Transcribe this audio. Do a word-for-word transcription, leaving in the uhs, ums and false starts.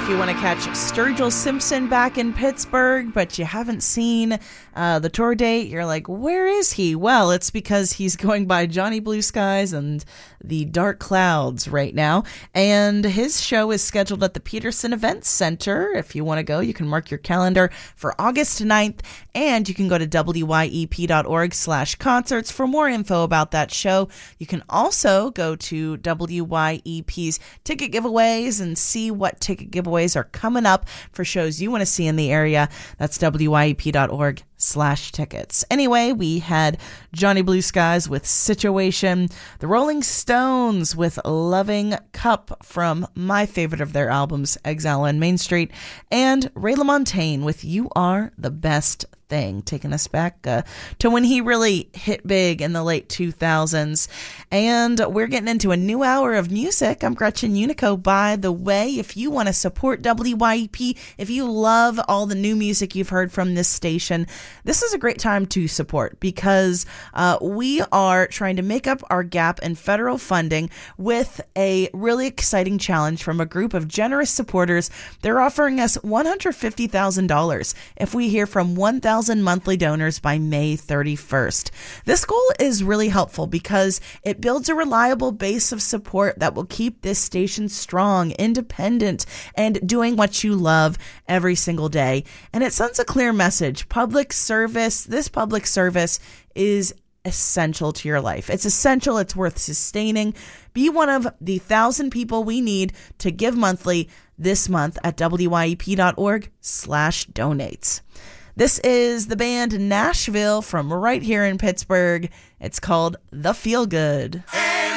if you want to catch Sturgill Simpson back in Pittsburgh, but you haven't seen uh, the tour date, you're like, where is he? Well, it's because he's going by Johnny Blue Skies and the Dark Clouds right now. And his show is scheduled at the Peterson Events Center. If you want to go, you can mark your calendar for August ninth, and you can go to W Y E P dot org slash concerts for more info about that show. You can also go to W Y E P's ticket giveaways and see what ticket giveaways are coming up for shows you want to see in the area. That's W Y E P dot org slash tickets. Anyway, we had Johnny Blue Skies with Situation, the Rolling Stones with Loving Cup from my favorite of their albums, Exile on Main Street, and Ray LaMontagne with You Are the Best Thing, taking us back uh, to when he really hit big in the late two thousands. And we're getting into a new hour of music. I'm Gretchen Unico, by the way. If you want to support W Y E P, if you love all the new music you've heard from this station, this is a great time to support, because uh, we are trying to make up our gap in federal funding with a really exciting challenge from a group of generous supporters. They're offering us one hundred fifty thousand dollars if we hear from one thousand monthly donors by May thirty-first. This goal is really helpful because it builds a reliable base of support that will keep this station strong, independent, and doing what you love every single day. And it sends a clear message. Public service, this public service is essential to your life. It's essential. It's worth sustaining. Be one of the thousand people we need to give monthly this month at W Y E P dot org slash donates. This is the band Nashville from right here in Pittsburgh. It's called The Feel Good.